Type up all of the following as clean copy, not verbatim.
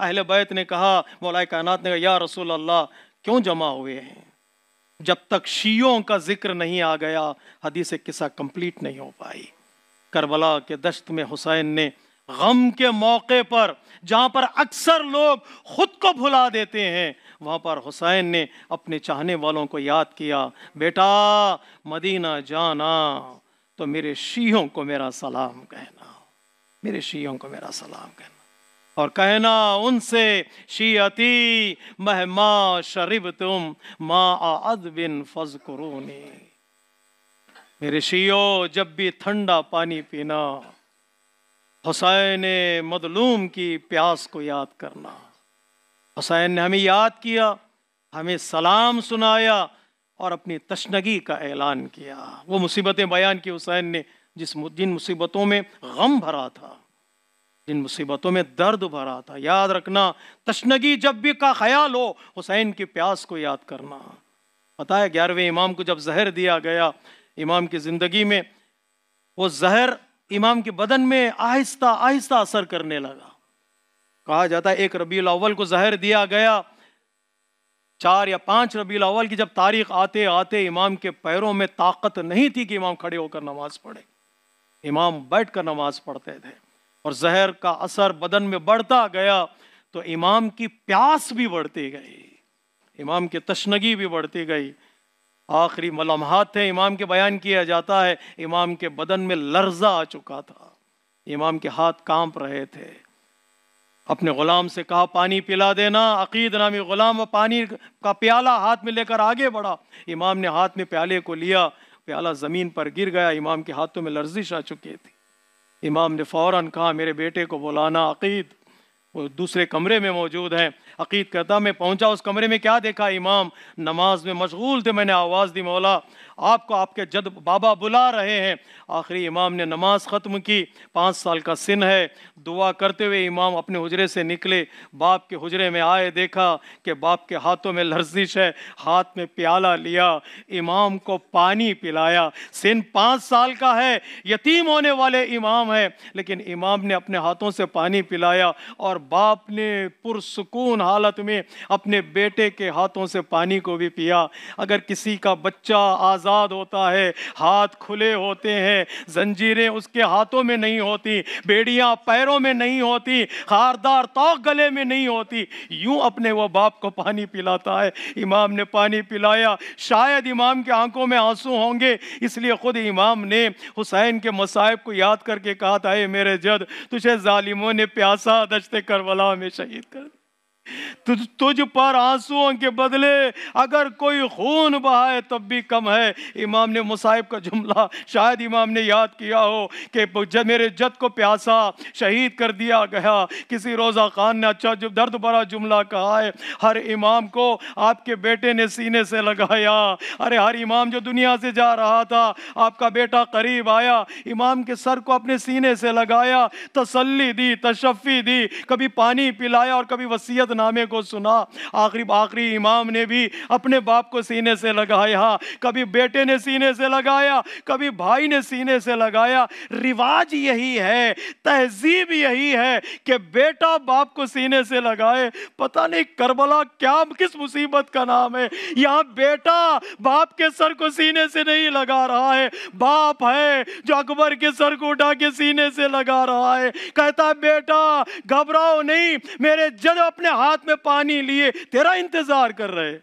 اہل بیت نے کہا، مولا کائنات نے کہا یا رسول اللہ کیوں جمع ہوئے ہیں؟ جب تک شیعوں کا ذکر نہیں آ گیا حدیث قصہ کمپلیٹ نہیں ہو پائی۔ کربلا کے دشت میں حسین نے غم کے موقع پر، جہاں پر اکثر لوگ خود کو بھلا دیتے ہیں، وہاں پر حسین نے اپنے چاہنے والوں کو یاد کیا، بیٹا مدینہ جانا تو میرے شیعوں کو میرا سلام کہنا، میرے شیعوں کو میرا سلام کہنا، اور کہنا ان سے شیعتی مہما شربتم ماء عذب فاذکرونی، میرے شیعوں جب بھی ٹھنڈا پانی پینا حسین مظلوم کی پیاس کو یاد کرنا۔ حسین نے ہمیں یاد کیا، ہمیں سلام سنایا اور اپنی تشنگی کا اعلان کیا۔ وہ مصیبتیں بیان کی حسین نے جن مصیبتوں میں غم بھرا تھا، جن مصیبتوں میں درد بھرا تھا۔ یاد رکھنا، تشنگی جب بھی کا خیال ہو حسین کی پیاس کو یاد کرنا۔ پتہ ہے 11ویں امام کو جب زہر دیا گیا امام کی زندگی میں، وہ زہر امام کے بدن میں آہستہ آہستہ اثر کرنے لگا۔ کہا جاتا ہے 1 ربیع الاول کو زہر دیا گیا، 4 یا 5 ربیع الاول کی جب تاریخ آتے آتے امام کے پیروں میں طاقت نہیں تھی کہ امام کھڑے ہو کر نماز پڑھے، امام بیٹھ کر نماز پڑھتے تھے، اور زہر کا اثر بدن میں بڑھتا گیا تو امام کی پیاس بھی بڑھتی گئی، امام کی تشنگی بھی بڑھتی گئی۔ آخری لمحات تھے امام کے، بیان کیا جاتا ہے امام کے بدن میں لرزہ آ چکا تھا، امام کے ہاتھ کانپ رہے تھے۔ اپنے غلام سے کہا پانی پلا دینا، عقید نامی غلام وہ پانی کا پیالہ ہاتھ میں لے کر آگے بڑھا، امام نے ہاتھ میں پیالے کو لیا، پیالہ زمین پر گر گیا، امام کے ہاتھوں میں لرزش آ چکی تھی۔ امام نے فوراً کہا میرے بیٹے کو بلانا، عقید وہ دوسرے کمرے میں موجود ہیں۔ عقید کہتا میں پہنچا اس کمرے میں، کیا دیکھا؟ امام نماز میں مشغول تھے، میں نے آواز دی مولا آپ کو آپ کے جد بابا بلا رہے ہیں۔ آخری امام نے نماز ختم کی، 5 سال کا سن ہے، دعا کرتے ہوئے امام اپنے حجرے سے نکلے، باپ کے حجرے میں آئے، دیکھا کہ باپ کے ہاتھوں میں لرزش ہے، ہاتھ میں پیالہ لیا، امام کو پانی پلایا۔ سن 5 سال کا ہے، یتیم ہونے والے امام ہے، لیکن امام نے اپنے ہاتھوں سے پانی پلایا، اور باپ نے پرسکون حالت میں اپنے بیٹے کے ہاتھوں سے پانی کو بھی پیا۔ اگر کسی کا بچہ آزاد ہوتا ہے، ہاتھ کھلے ہوتے ہیں، زنجیریں اس کے ہاتھوں میں نہیں ہوتی، بیڑیاں پیروں میں نہیں ہوتی، خاردار توق گلے میں نہیں ہوتی، یوں اپنے وہ باپ کو پانی پلاتا ہے۔ امام نے پانی پلایا، شاید امام کے آنکھوں میں آنسو ہوں گے، اس لیے خود امام نے حسین کے مصائب کو یاد کر کے کہا تھا اے میرے جد تجھے ظالموں نے پیاسا دشت کربلا میں شہید کر دیا، تجھ پر آنسوؤں کے بدلے اگر کوئی خون بہائے تب بھی کم ہے۔ امام نے مصائب کا جملہ شاید امام نے یاد کیا ہو کہ میرے جد کو پیاسا شہید کر دیا گیا۔ کسی روزہ خان نے اچھا جو درد بھرا جملہ کہا ہے، ہر امام کو آپ کے بیٹے نے سینے سے لگایا۔ ارے ہر امام جو دنیا سے جا رہا تھا، آپ کا بیٹا قریب آیا، امام کے سر کو اپنے سینے سے لگایا، تسلی دی، تشفی دی، کبھی پانی پلایا اور کبھی وصیت نامے کو سنا۔ آخری امام نے بھی اپنے باپ کو سینے سے لگایا، کبھی بیٹے نے سینے سے لگایا، کبھی بھائی نے سینے سے لگایا۔ رواج یہی ہے، تہذیب یہی ہے کہ بیٹا باپ کو سینے سے لگائے۔ پتہ نہیں کربلا کس مصیبت کا نام ہے، یہاں بیٹا باپ کے سر کو سینے سے نہیں لگا رہا ہے، باپ ہے جو اکبر کے سر کو اٹھا کے سینے سے لگا رہا ہے، کہتا ہے بیٹا گھبراؤ نہیں، میرے جد اپنے ہاتھ میں پانی لیے تیرا انتظار کر رہے،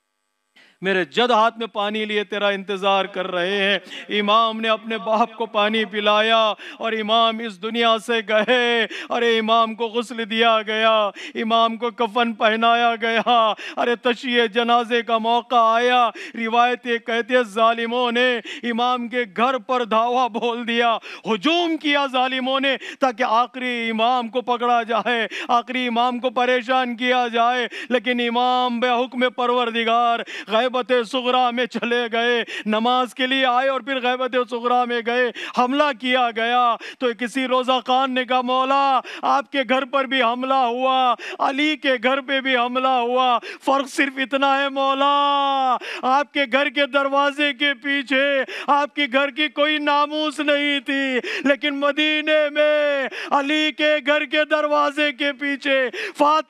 میرے جد ہاتھ میں پانی لیے تیرا انتظار کر رہے ہیں۔ امام نے اپنے باپ کو پانی پلایا اور امام اس دنیا سے گئے، ارے امام کو غسل دیا گیا، امام کو کفن پہنایا گیا، ارے تشییع جنازے کا موقع آیا۔ روایتیں کہتے ہیں ظالموں نے امام کے گھر پر دھاوا بول دیا، ہجوم کیا ظالموں نے تاکہ آخری امام کو پکڑا جائے، آخری امام کو پریشان کیا جائے، لیکن امام بے حکم پروردگار غیبت صغریٰ میں چلے گئے، نماز کے لیے آئے اور پھر غیبت صغریٰ میں گئے، حملہ کیا گیا۔ تو کسی روزہ خان نے کہا مولا آپ کے گھر پر بھی حملہ ہوا، علی کے گھر پہ بھی حملہ ہوا، فرق صرف اتنا ہے مولا آپ کے گھر کے دروازے کے پیچھے آپ کے گھر کی کوئی ناموس نہیں تھی، لیکن مدینے میں علی کے گھر کے دروازے کے پیچھے فاتح